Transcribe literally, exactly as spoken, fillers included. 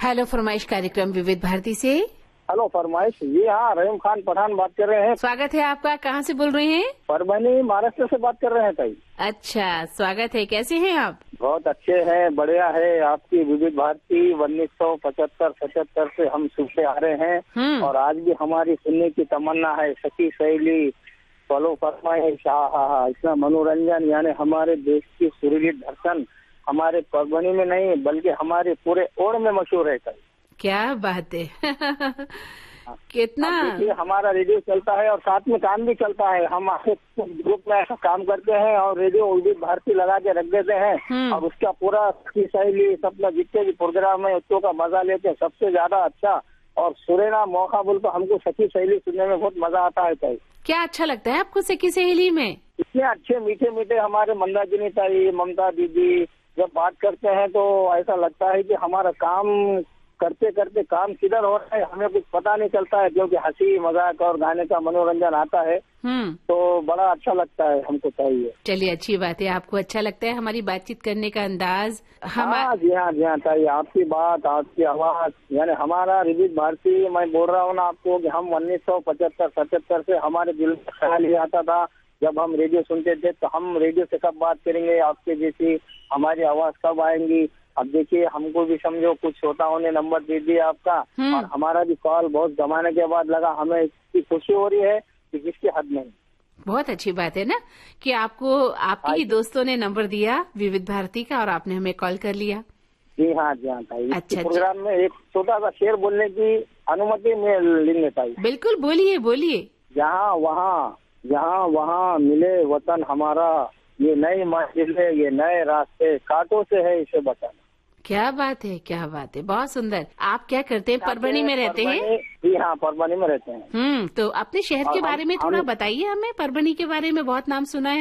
Hello फरमाइश कार्यक्रम विविध भारती से। हेलो फरमाइश जी, हाँ रहीम खान पठान बात कर रहे हैं। स्वागत है आपका। कहाँ से बोल रहे हैं? परभनी महाराष्ट्र से बात कर रहे हैं ताई। अच्छा, स्वागत है। कैसे हैं आप? बहुत अच्छे हैं, बढ़िया है। आपकी विविध भारती उन्नीस सौ पचहत्तर पचहत्तर से हम सुनते आ रहे हैं और आज भी हमारी सुनने की तमन्ना है। सखी सहेली, फलो फरमाइश, हाँ हाँ हाँ, इतना मनोरंजन, यानी हमारे देश की सुरीली धड़कन हमारे परभनी में नहीं बल्कि हमारे पूरे ओर में मशहूर है ताई। क्या बात है। कितना हमारा रेडियो चलता है और साथ में काम भी चलता है। हम आपके ग्रुप में ऐसा काम करते हैं और रेडियो विविध भारती लगा के रख देते हैं और उसका पूरा सखी सहेली सब जितने भी प्रोग्राम है उसको का मजा लेते हैं। सबसे ज्यादा अच्छा और सुरेना मौका बोल तो हमको सखी सहेली सुनने में बहुत मजा आता है ताई। क्या अच्छा लगता है आपको सखी सहेली में? इतने अच्छे मीठे मीठे हमारे मंदाकिनी ताई, ममता दीदी जब बात करते हैं तो ऐसा लगता है कि हमारा काम करते करते काम किधर हो रहा है हमें कुछ पता नहीं चलता है, क्योंकि हंसी मजाक और गाने का मनोरंजन आता है तो बड़ा अच्छा लगता है हमको चाहिए। चलिए, अच्छी बात है। आपको अच्छा लगता है हमारी बातचीत करने का अंदाज? हम... हाँ जी हाँ जी हाँ ताई, आपकी बात, आपकी आवाज, यानी हमारा विविध भारती, मैं बोल रहा हूँ ना आपको कि हम उन्नीस सौ पचहत्तर पचहत्तर से हमारे दिल में ख्याल ही आता था जब हम रेडियो सुनते थे तो हम रेडियो से कब बात करेंगे, आपके जैसी हमारी आवाज कब आएंगी। अब देखिए हमको भी समझो कुछ श्रोताओं ने नंबर दे दिया आपका और हमारा भी कॉल बहुत जमाने के बाद लगा। हमें इसकी खुशी हो रही है कि जिसकी हद नहीं। बहुत अच्छी बात है ना कि आपको आपके ही दोस्तों ने नंबर दिया विविध भारती का और आपने हमें कॉल कर लिया। जी हाँ जी हाँ ताई। अच्छा, प्रोग्राम में एक छोटा सा शेर बोलने की अनुमति में लेंगे ताई? बिल्कुल, बोलिए बोलिए। यहाँ वहाँ यहाँ वहाँ मिले वतन हमारा, ये नई मंजिलें ये नए रास्ते, कांटों से है इसे बचाना। क्या बात है, क्या बात है, बहुत सुंदर। आप क्या करते हैं? परभनी में रहते हैं? जी हाँ, परभनी में रहते हैं। हम्म तो अपने शहर के बारे में थोड़ा बताइए हमें। परभनी के बारे में बहुत नाम सुना है।